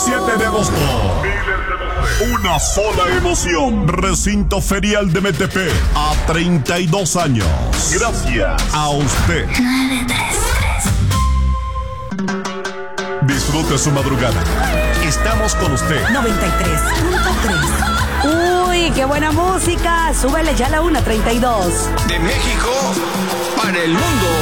17 de agosto. Una sola emoción. Recinto Ferial de Metepec. A 32 años. Gracias a usted. 933. Disfrute su madrugada. Estamos con usted. 93.3. Uy, qué buena música. Súbele ya a la 1:32. De México para el mundo.